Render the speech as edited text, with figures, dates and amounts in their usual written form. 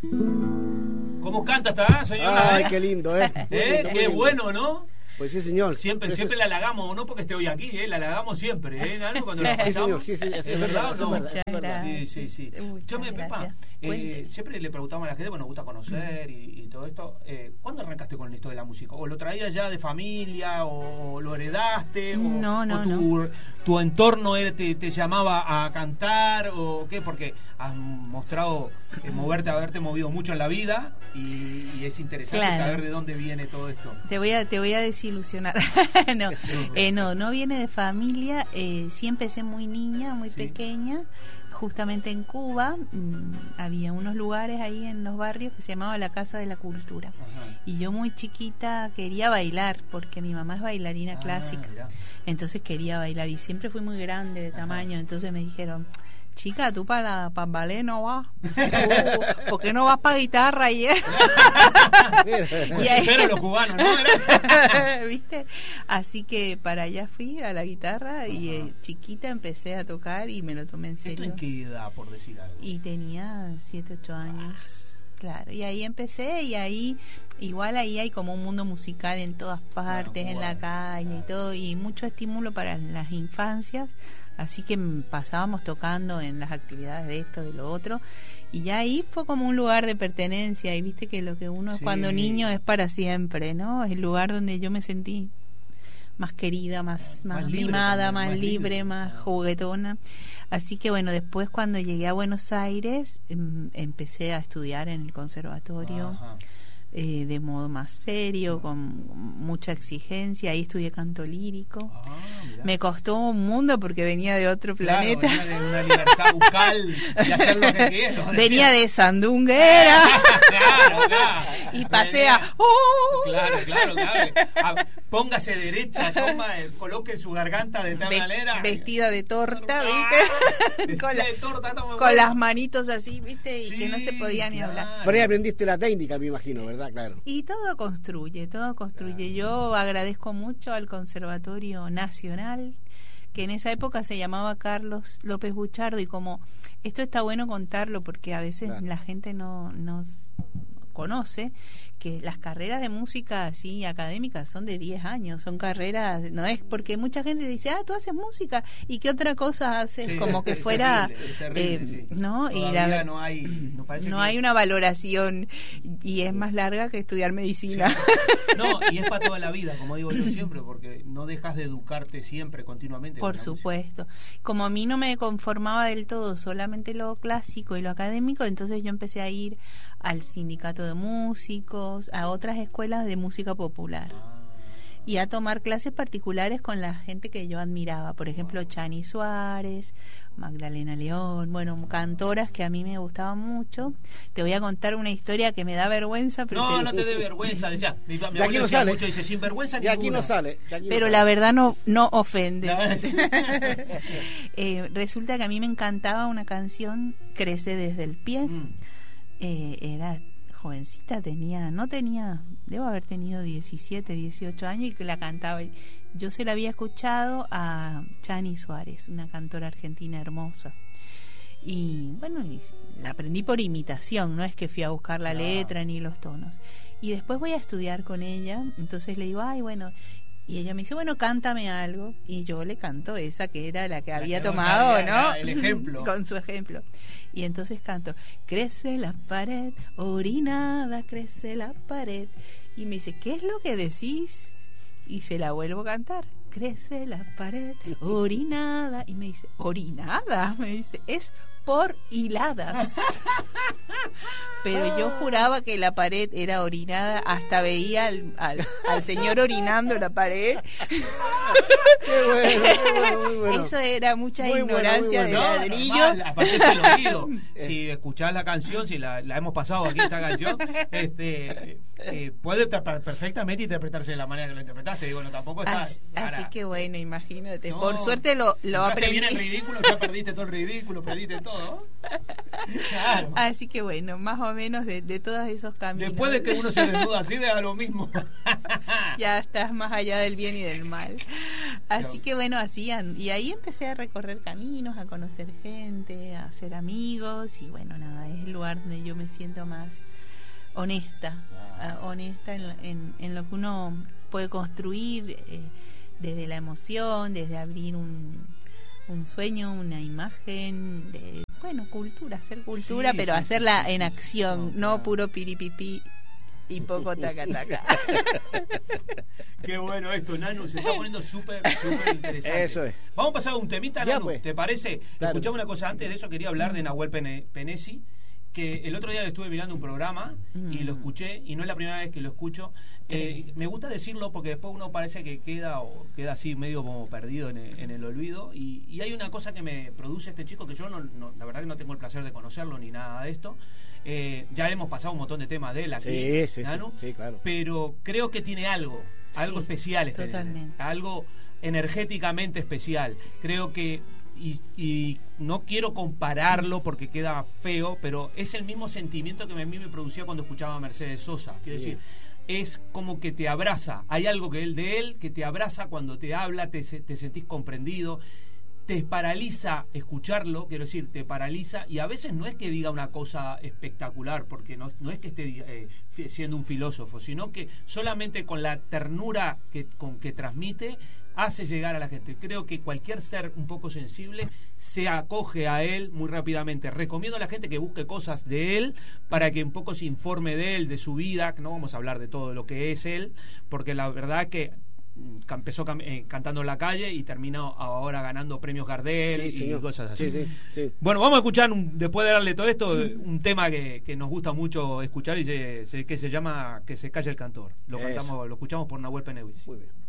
¿Cómo canta esta señora? Ay, qué lindo, Qué lindo. bueno, ¿no? Pues sí, señor. Siempre la halagamos, no porque esté hoy aquí, la halagamos siempre, ¿no? Cuando la Sí, pasamos. señor, sí, ¿Es verdad o no? Muchas gracias. Sí. Escúchame, Pepa, siempre le preguntamos a la gente, bueno, nos gusta conocer y todo esto. ¿Cuándo arrancaste con esto de la música? ¿O lo traías ya de familia? ¿O lo heredaste? No. ¿Tu entorno te llamaba a cantar? ¿O qué? Porque has mostrado haberte movido mucho en la vida y es interesante saber de dónde viene todo esto. Te voy a desilusionar. No viene de familia. Sí empecé muy niña, muy pequeña. Justamente en Cuba había unos lugares ahí en los barrios que se llamaba la Casa de la Cultura. Ajá. Y yo muy chiquita quería bailar porque mi mamá es bailarina clásica. Mirá. Entonces quería bailar y siempre fui muy grande de tamaño. Entonces me dijeron, chica, tú para ballet no vas. ¿Por qué no vas para guitarra? Y ahí, los cubanos, ¿no? ¿Viste? Así que para allá fui a la guitarra y chiquita empecé a tocar y me lo tomé en serio. ¿En qué edad, por decir algo? Y tenía 7, 8 años. Claro, y ahí empecé y ahí hay como un mundo musical en todas partes, en la calle y todo, y mucho estímulo para las infancias. Así que pasábamos tocando en las actividades de esto, de lo otro, y ya ahí fue como un lugar de pertenencia, y viste que lo que uno es cuando niño es para siempre, ¿no? Es el lugar donde yo me sentí más querida, más mimada, más libre, más juguetona. Así que bueno, después cuando llegué a Buenos Aires, empecé a estudiar en el conservatorio. Ajá. De modo más serio, con mucha exigencia. Ahí estudié canto lírico. Me costó un mundo porque venía de otro planeta. Venía de una libertad bucal de hacer lo que quiero. Venía de Sandunguera. Claro. Y pasé a... Claro. Póngase derecha, coloque su garganta de tal manera. Vestida de torta, ¿viste? con las manitos así, ¿viste? Y que no se podía ni hablar. Pero ahí aprendiste la técnica, me imagino, ¿verdad? Claro. Y todo construye. Yo agradezco mucho al Conservatorio Nacional, que en esa época se llamaba Carlos López Buchardo, y como esto está bueno contarlo porque a veces la gente no conoce que las carreras de música así académicas son de 10 años, son carreras, no es porque mucha gente dice, tú haces música y qué otra cosa haces, como que fuera terrible, ¿no? Todavía y no hay una valoración y es más larga que estudiar medicina. No, y es para toda la vida, como digo yo siempre, porque no dejas de educarte siempre, continuamente. Por supuesto. Como a mí no me conformaba del todo solamente lo clásico y lo académico, entonces yo empecé a ir al sindicato de músicos, a otras escuelas de música popular y a tomar clases particulares con la gente que yo admiraba, por ejemplo Chani Suárez, Magdalena León, bueno, cantoras que a mí me gustaban mucho. Te voy a contar una historia que me da vergüenza, pero no te dé vergüenza, decía, mi de aquí no sale mucho, dice, sin vergüenza de aquí no sale, pero la verdad no ofende. Resulta que a mí me encantaba una canción, Crece desde el pie. Era jovencita, debo haber tenido 17, 18 años y que la cantaba. Yo se la había escuchado a Chani Suárez, una cantora argentina hermosa. Y bueno, la aprendí por imitación, no es que fui a buscar la letra ni los tonos. Y después voy a estudiar con ella, entonces le digo, y ella me dice, bueno, cántame algo, y yo le canto esa que era la que había tomado, ¿no? El ejemplo. Con su ejemplo. Y entonces canto, crece la pared, orinada, crece la pared. Y me dice, ¿qué es lo que decís? Y se la vuelvo a cantar, crece la pared, orinada. Y me dice, ¿orinada? Me dice, es por hiladas. Pero yo juraba que la pared era orinada, hasta veía al señor orinando la pared. Qué bueno, muy bueno. Eso era mucha ignorancia de ladrillo. Aparte te lo digo, si escuchás la canción, si la hemos pasado aquí esta canción, puede perfectamente interpretarse de la manera que lo interpretaste. Digo, no, tampoco está. Así que bueno, imagínate. No, por suerte lo aprendí. Bien el ridículo, ya perdiste todo el ridículo, perdiste todo. Claro. Así que bueno, más o menos de todos esos caminos. Después de que uno se desnuda así, da lo mismo. Ya estás más allá del bien y del mal. Así que bueno, y ahí empecé a recorrer caminos, a conocer gente, a hacer amigos, y bueno, nada, es el lugar donde yo me siento más honesta en lo que uno puede construir desde la emoción, desde abrir un sueño, una imagen, de cultura, hacer cultura, sí, pero sí, hacerla en acción, no puro piripipí y poco taca taca. Qué bueno esto, Nanu, se está poniendo súper interesante. Eso es. Vamos a pasar a un temita, ya, Nanu, pues. ¿te parece? Claro. Escuchame una cosa antes de eso, quería hablar de Nahuel Penesi, que el otro día estuve mirando un programa y lo escuché, y no es la primera vez que lo escucho. Me gusta decirlo porque después uno parece que queda así medio como perdido en el olvido, y hay una cosa que me produce este chico que yo no, la verdad que no tengo el placer de conocerlo ni nada de esto. Ya hemos pasado un montón de temas de él aquí, Nanu, sí, claro. Pero creo que tiene algo especial, totalmente. Algo energéticamente especial. Creo que y no quiero compararlo porque queda feo, pero es el mismo sentimiento que a mí me producía cuando escuchaba a Mercedes Sosa. Quiero decir, es como que te abraza. Hay algo de él que te abraza cuando te habla, te sentís comprendido. Te paraliza escucharlo, quiero decir, te paraliza, y a veces no es que diga una cosa espectacular, porque no es que esté siendo un filósofo, sino que solamente con la ternura con que transmite, hace llegar a la gente. Creo que cualquier ser un poco sensible se acoge a él muy rápidamente. Recomiendo a la gente que busque cosas de él para que un poco se informe de él, de su vida, que no vamos a hablar de todo lo que es él, porque la verdad que empezó cantando en la calle y terminó ahora ganando premios Gardel y cosas así. Sí. Bueno, vamos a escuchar, después de darle todo esto, un tema que nos gusta mucho escuchar, y que se llama Que se calle el cantor. Lo escuchamos por Nahuel Penesi. Muy bien.